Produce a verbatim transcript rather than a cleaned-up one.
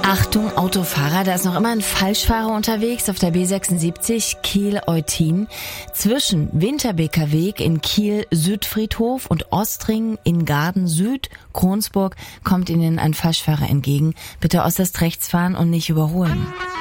Achtung, Autofahrer, da ist noch immer ein Falschfahrer unterwegs auf der B sechsundsiebzig Kiel-Eutin. Zwischen Winterbeker Weg in Kiel-Südfriedhof und Ostring in Garden Süd, Kronsburg, kommt Ihnen ein Falschfahrer entgegen. Bitte äußerst rechts fahren und nicht überholen.